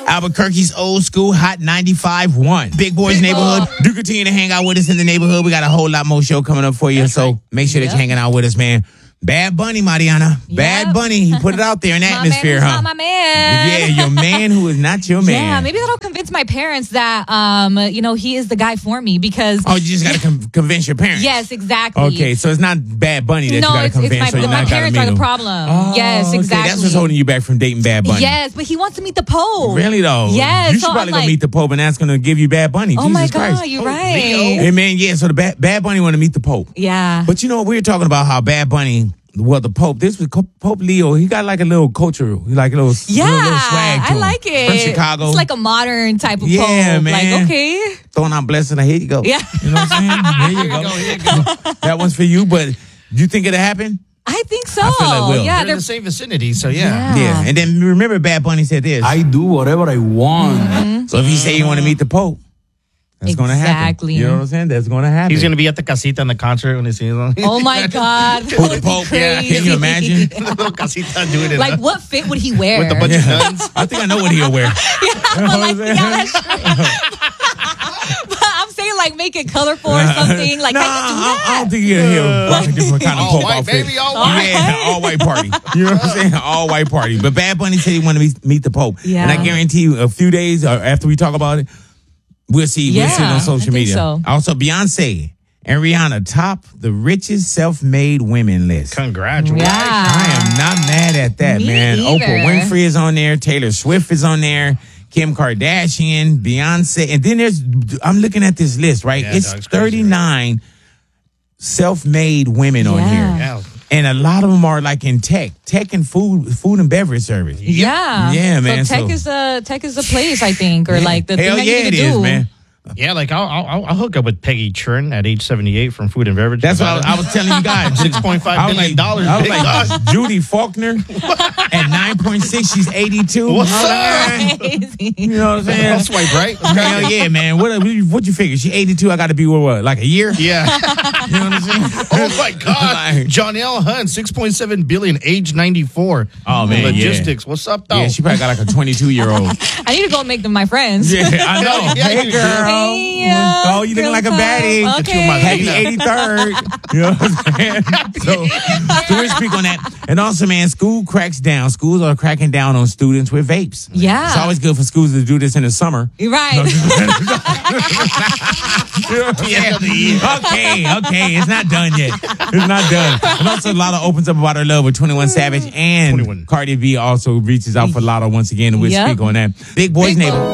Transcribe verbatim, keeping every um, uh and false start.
Albuquerque's old school hot ninety-five point one. Big Boys Neighborhood. Do continue to hang out with us in the neighborhood. We got a whole lot more show coming up for you. That's so right. make sure yep. that you're hanging out with us, man. Bad Bunny, Mariana. Yep. Bad Bunny. He put it out there in the my atmosphere, man huh? Not my man. Yeah, your man who is not your man. Yeah, maybe that'll convince my parents that, um, you know, he is the guy for me because. Oh, you just got to com- convince your parents. Yes, exactly. Okay, so it's not Bad Bunny that no, you got to it's, convince. it's my, so you're my not parents gotta are meet the him. problem. Oh, yes, okay. exactly. That's what's holding you back from dating Bad Bunny. Yes, but he wants to meet the Pope. Really though? Yes. You should so probably I'm go like, meet the Pope, and that's going to give you Bad Bunny. Oh Jesus my God, Christ. you're Oh, right. Leo. Hey man, yeah. So the Bad, Bad Bunny want to meet the Pope. Yeah. But you know, we were talking about how Bad Bunny. Well, the Pope, this was Pope Leo. He got like a little culture, like a little, Yeah, little, little swag to I him. like it. From Chicago. It's like a modern type of Yeah, Pope. man. Like, okay. Throwing out blessings, like, here you go. Yeah. You know what I'm saying? Here you go. Here you go. That one's for you, but do you think it'll happen? I think so. I feel it will. Yeah, They're in they're the same vicinity, so yeah. Yeah. Yeah. And then remember, Bad Bunny said this. I do whatever I want. Mm-hmm. So if you say you want to meet the Pope, that's going to happen. Exactly. You know what I'm saying? That's going to happen. He's going to be at the casita in the concert when he sees him. Oh my God. Who, the Pope? Yeah. Can you imagine? the little casita doing it. Like, what fit would he wear? With a bunch of nuns. I think I know what he'll wear. I'm like, yeah, that's true. But I'm saying, like, make it colorful or something. Like, Nah, how you do I, I that? don't think he'll, he'll rock a different kind of All Pope white, outfit. baby, all white. Yeah, all white party. You know what I'm saying? All white party. But Bad Bunny said he wanted to meet, meet the Pope. Yeah. And I guarantee you, a few days or after we talk about it, we'll see, we'll see it Yeah, on I social think media. so. Also, Beyonce and Rihanna top the richest self-made women list. Congratulations. Yeah. I am not mad at that, Me man. either. Oprah Winfrey is on there. Taylor Swift is on there. Kim Kardashian, Beyonce. And then there's, I'm looking at this list, right? Yeah, it's dog, it's crazy, thirty-nine self-made women on Yeah. here. Yeah. And a lot of them are like in tech, tech and food, food and beverage service. Yeah. Yeah, man, So tech so- is the tech is the place, I think, or like the Hell thing yeah, that you it need to is, do. man. Yeah, like I'll, I'll I'll hook up with Peggy Churn at age seventy-eight from Food and Beverage. That's what I was, I was telling you guys. Six point five I was billion like, dollars. I was big like, dog. Judy Faulkner at nine point six, she's eighty-two. What's I was like, Crazy. you know what I'm saying? I'll swipe right. Hell yeah, man. What what you figure? She eighty-two. I got to be with what, like a year? Yeah. You know what I'm saying? Oh my God. Like- Jonelle Hunt, six point seven billion, age ninety-four. Oh, man, Logistics. What's up, though? Yeah, she probably got like a twenty-two year old. I need to go make them my friends. Yeah, I know. Yeah, Hey, you girl. Hey, uh, Oh, you looking like a girl baddie. time. Get you my Okay. Happy eighty-third. You know what I'm saying? So, so we'll speak on that. And also, man, school cracks down. Schools are cracking down on students with vapes. Yeah. It's always good for schools to do this in the summer. You're right. You know what I'm saying? Okay, okay. It's not done yet. It's not done. And also, Lotto opens up about her love with twenty-one Savage, and twenty-one. Cardi B also reaches out for Lotto once again, and we'll Yep. speak on that. Big Boys Big Neighborhood.